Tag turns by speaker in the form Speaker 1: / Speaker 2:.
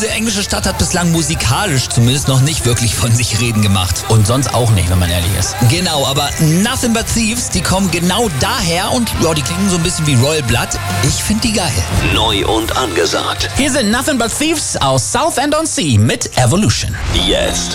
Speaker 1: Die englische Stadt hat bislang musikalisch zumindest noch nicht wirklich von sich reden gemacht.
Speaker 2: Und sonst auch nicht, wenn man ehrlich ist.
Speaker 1: Genau, aber Nothing But Thieves, die kommen genau daher und ja, die klingen so ein bisschen wie Royal Blood. Ich finde die geil.
Speaker 3: Neu und angesagt.
Speaker 2: Hier sind Nothing But Thieves aus Southend-on-Sea mit Evolution.
Speaker 3: Jetzt